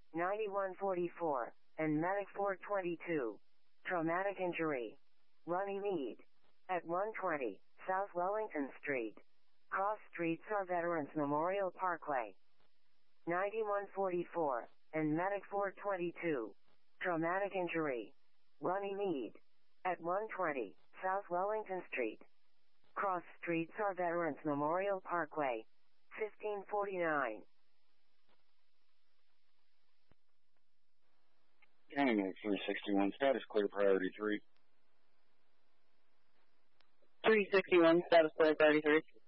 9144, and Medic 422. Traumatic injury. Runny Mead. At 120, South Wellington Street. Cross streets are Veterans Memorial Parkway. 9144, and Medic 422. Traumatic injury. Runny Mead. At 120, South Wellington Street. Cross streets are Veterans Memorial Parkway. 1549. Medic 361, status clear, priority 3. 361, status clear, priority 3.